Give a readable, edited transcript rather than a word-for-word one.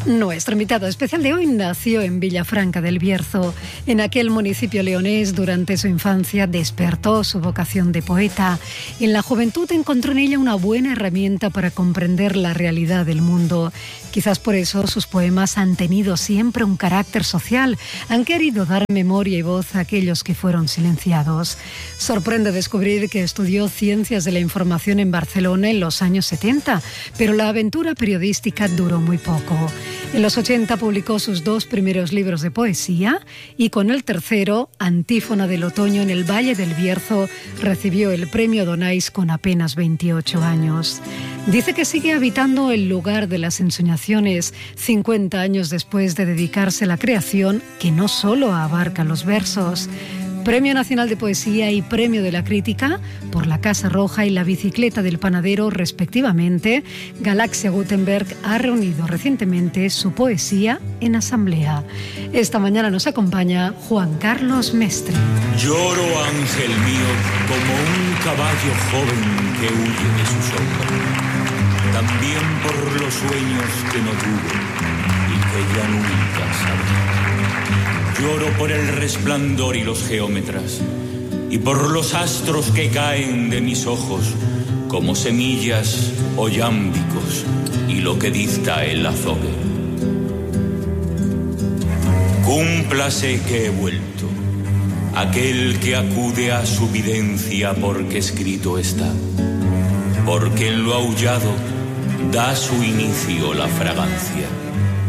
Nuestro invitado especial de hoy nació en Villafranca del Bierzo. En aquel municipio leonés, durante su infancia, despertó su vocación de poeta. En la juventud encontró en ella una buena herramienta para comprender la realidad del mundo. Quizás por eso sus poemas han tenido siempre un carácter social, han querido dar memoria y voz a aquellos que fueron silenciados. Sorprende descubrir que estudió Ciencias de la Información en Barcelona en los años 70, pero la aventura periodística duró muy poco. En los 80 publicó sus 2 primeros libros de poesía y con el tercero, Antífona del Otoño en el Valle del Bierzo, recibió el premio Donais con apenas 28 años. Dice que sigue habitando el lugar de las ensoñaciones 50 años después de dedicarse a la creación, que no solo abarca los versos. Premio Nacional de Poesía y Premio de la Crítica por La Casa Roja y La Bicicleta del Panadero, respectivamente, Galaxia Gutenberg ha reunido recientemente su poesía en asamblea. Esta mañana nos acompaña Juan Carlos Mestre. Lloro, ángel mío, como un caballo joven que huye de su sombra. También por los sueños que no tuve y que ya nunca sabré. Lloro por el resplandor y los geómetras, y por los astros que caen de mis ojos, como semillas o yámbicos, y lo que dicta el azogue. Cúmplase que he vuelto, aquel que acude a su videncia porque escrito está, porque en lo aullado da su inicio la fragancia.